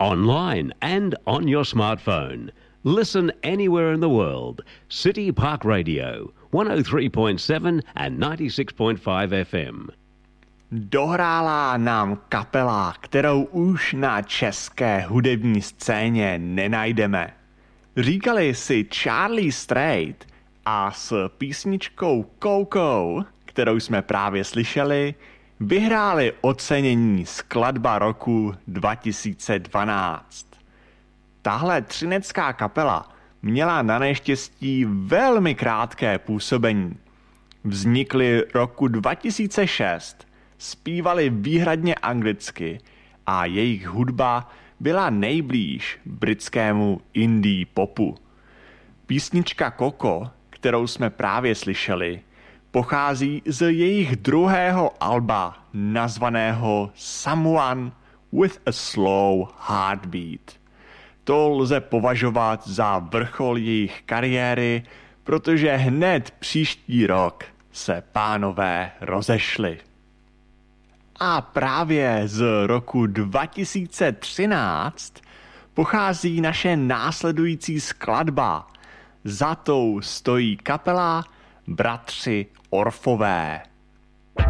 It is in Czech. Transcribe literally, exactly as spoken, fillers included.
online and on your smartphone. Listen anywhere in the world. City Park Radio, one oh three point seven and ninety-six point five F M. Dohrála nám kapela, kterou už na české hudební scéně nenajdeme. Říkali si Charlie Straight a s písničkou Coco, kterou jsme právě slyšeli, vyhráli ocenění Skladba roku dva tisíce dvanáct. Tahle třinecká kapela měla na neštěstí velmi krátké působení. Vznikly roku dva tisíce šest, zpívali výhradně anglicky a jejich hudba byla nejblíž britskému indie popu. Písnička Coco, kterou jsme právě slyšeli, pochází z jejich druhého alba nazvaného Someone with a Slow Heartbeat. To lze považovat za vrchol jejich kariéry, protože hned příští rok se pánové rozešli. A právě z roku dva tisíce třináct pochází naše následující skladba. Za tou stojí kapela Bratři Orfové.